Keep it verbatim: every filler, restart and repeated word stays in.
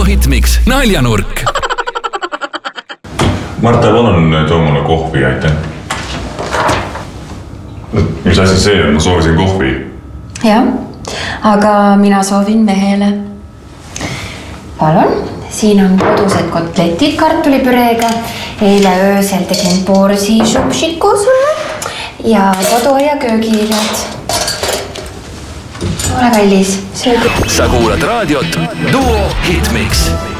Duo Hitmix naljanurk. Marta, palun too mulle kohvi, aitäh. Mis asi see on? Ma soovisin kohvi. Jah, aga mina soovin mehele. Palun, siin on kodused kotletid kartulipüreega. Eile öösel tegin porsi šupšiku sulle ja kodu- ja köögiiljad. Ole kallis, söögi. Sa kuulad raadiot Duo Hitmix.